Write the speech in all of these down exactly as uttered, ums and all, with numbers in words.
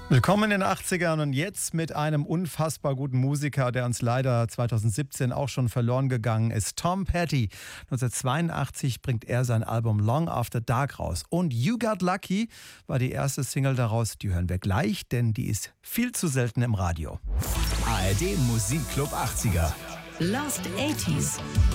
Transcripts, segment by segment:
Willkommen in den achtzigern und jetzt mit einem unfassbar guten Musiker, der uns leider zweitausendsiebzehn auch schon verloren gegangen ist. Tom Petty. neunzehnhundertzweiundachtzig bringt er sein Album Long After Dark raus. Und You Got Lucky war die erste Single daraus. Die hören wir gleich, denn die ist viel zu selten im Radio. A R D Musikclub achtziger. Lost eighties.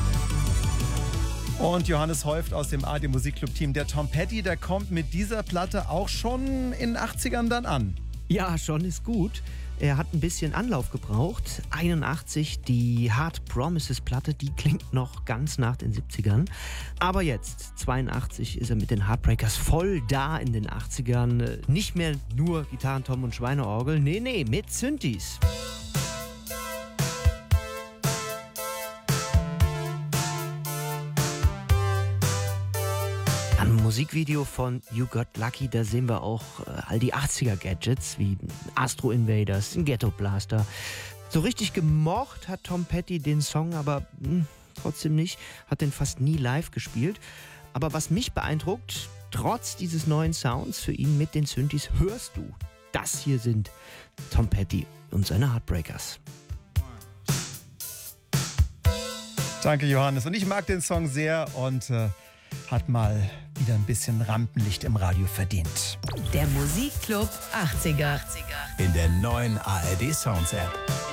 Und Johannes Häuft aus dem A R D Musikclub-Team. Der Tom Petty, der kommt mit dieser Platte auch schon in den achtzigern dann an. Ja, schon ist gut. Er hat ein bisschen Anlauf gebraucht. einundachtzig, die Hard Promises Platte, die klingt noch ganz nach den siebzigern. Aber jetzt, zweiundachtzig, ist er mit den Heartbreakers voll da in den achtzigern. Nicht mehr nur Gitarren, Tom und Schweineorgel, nee, nee, mit Synthes. Im Musikvideo von You Got Lucky, da sehen wir auch äh, all die achtziger-Gadgets wie Astro Invaders, Ghetto Blaster. So richtig gemocht hat Tom Petty den Song aber mh, trotzdem nicht, hat den fast nie live gespielt. Aber was mich beeindruckt, trotz dieses neuen Sounds für ihn mit den Synthes, hörst du, das hier sind Tom Petty und seine Heartbreakers. Danke, Johannes. Und ich mag den Song sehr und äh, hat mal wieder ein bisschen Rampenlicht im Radio verdient. Der Musikclub achtziger. In der neuen A R D Sounds App.